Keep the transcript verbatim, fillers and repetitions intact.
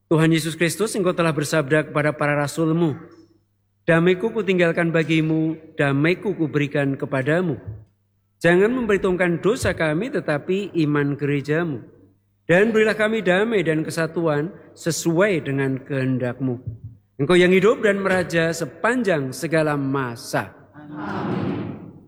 Tuhan Yesus Kristus, Engkau telah bersabda kepada para rasul-Mu, damai-Ku kutinggalkan bagimu, damai-Ku kuberikan kepadamu. Jangan memperhitungkan dosa kami, tetapi iman gereja-Mu. Dan berilah kami damai dan kesatuan sesuai dengan kehendak-Mu. Engkau yang hidup dan meraja sepanjang segala masa. Amin.